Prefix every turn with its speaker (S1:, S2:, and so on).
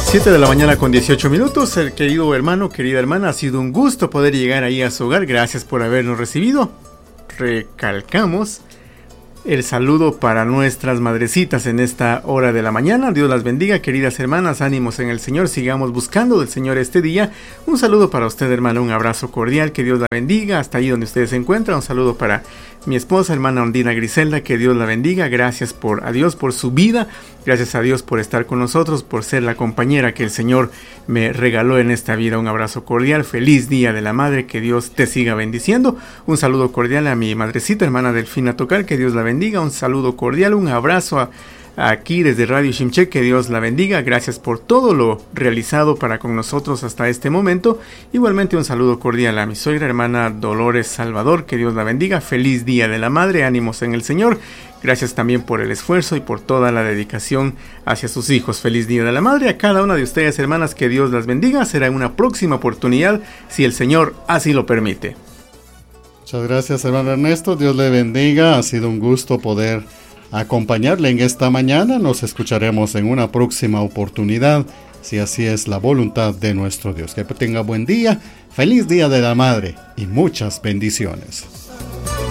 S1: 7 de la mañana con 18 minutos. El querido hermano, querida hermana, ha sido un gusto poder llegar ahí a su hogar. Gracias por habernos recibido. Recalcamos el saludo para nuestras madrecitas en esta hora de la mañana. Dios las bendiga, queridas hermanas, ánimos en el Señor, sigamos buscando del Señor este día. Un saludo para usted, hermana, un abrazo cordial, que Dios la bendiga, hasta ahí donde usted se encuentra. Un saludo para mi esposa, hermana Ondina Griselda, que Dios la bendiga. Gracias a Dios por su vida, gracias a Dios por estar con nosotros, por ser la compañera que el Señor me regaló en esta vida. Un abrazo cordial, feliz Día de la Madre, que Dios te siga bendiciendo. Un saludo cordial a mi madrecita, hermana Delfina Tocar, que Dios la bendiga. Un saludo cordial, un abrazo aquí desde Radio Shimshek, que Dios la bendiga. Gracias por todo lo realizado para con nosotros hasta este momento. Igualmente un saludo cordial a mi suegra, hermana Dolores Salvador, que Dios la bendiga. Feliz Día de la Madre, ánimos en el Señor. Gracias también por el esfuerzo y por toda la dedicación hacia sus hijos. Feliz Día de la Madre a cada una de ustedes, hermanas, que Dios las bendiga. Será en una próxima oportunidad, si el Señor así lo permite.
S2: Muchas gracias, hermano Ernesto. Dios le bendiga. Ha sido un gusto poder acompañarle en esta mañana. Nos escucharemos en una próxima oportunidad, si así es la voluntad de nuestro Dios. Que tenga buen día, feliz Día de la Madre y muchas bendiciones.